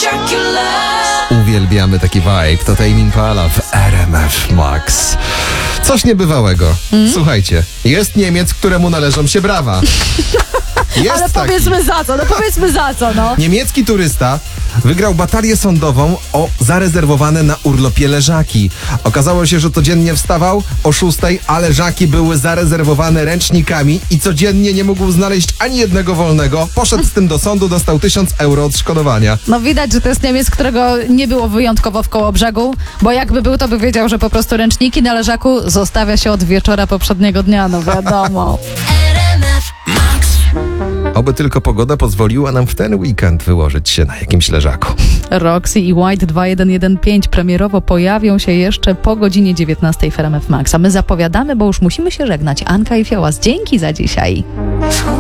Uwielbiamy taki vibe. To Tame Impala w RMF Max. Coś niebywałego. Słuchajcie, jest Niemiec, któremu należą się brawa. Jest Ale taki. powiedzmy za co, no. Niemiecki turysta wygrał batalię sądową o zarezerwowane na urlopie leżaki. Okazało się, że codziennie wstawał o 6:00, a leżaki były zarezerwowane ręcznikami i codziennie nie mógł znaleźć ani jednego wolnego. Poszedł z tym do sądu, dostał 1000 euro odszkodowania. No widać, że to jest Niemiec, którego nie było wyjątkowo w Kołobrzegu, bo jakby był, to by wiedział, że po prostu ręczniki na leżaku zostawia się od wieczora poprzedniego dnia, no wiadomo. Oby tylko pogoda pozwoliła nam w ten weekend wyłożyć się na jakimś leżaku. Roxy i White 2115 premierowo pojawią się jeszcze po godzinie 19 w RMF Max. A my zapowiadamy, bo już musimy się żegnać. Anka i Fiołas, dzięki za dzisiaj.